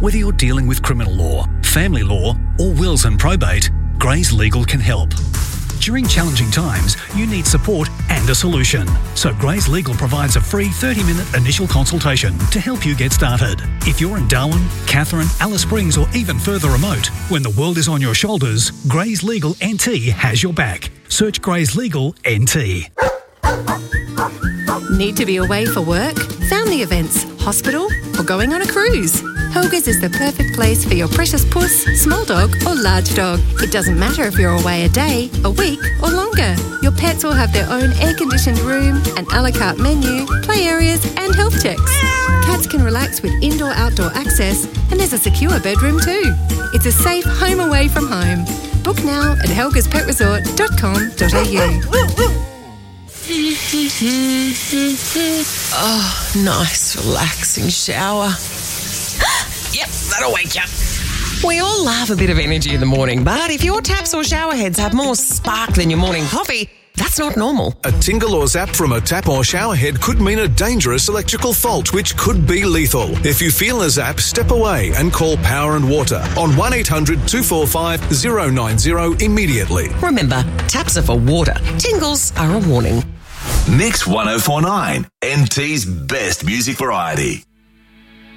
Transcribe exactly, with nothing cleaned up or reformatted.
Whether you're dealing with criminal law, family law, or wills and probate, Grays Legal can help. During challenging times, you need support and a solution. So Grays Legal provides a free thirty-minute initial consultation to help you get started. If you're in Darwin, Katherine, Alice Springs or even further remote, when the world is on your shoulders, Grays Legal N T has your back. Search Grays Legal N T. Need to be away for work, family events, hospital, or going on a cruise? Helga's is the perfect place for your precious puss, small dog or large dog. It doesn't matter if you're away a day, a week or longer. Your pets will have their own air-conditioned room, an a la carte menu, play areas and health checks. Cats can relax with indoor-outdoor access and there's a secure bedroom too. It's a safe home away from home. Book now at helgas pet resort dot com dot a u. Oh, nice, relaxing shower. Yep, that'll wake you up. We all love a bit of energy in the morning, but if your taps or shower heads have more spark than your morning coffee, that's not normal. A tingle or zap from a tap or shower head could mean a dangerous electrical fault, which could be lethal. If you feel a zap, step away and call Power and Water on one eight hundred two four five zero nine zero immediately. Remember, taps are for water. Tingles are a warning. Mix one oh four point nine, N T's best music variety.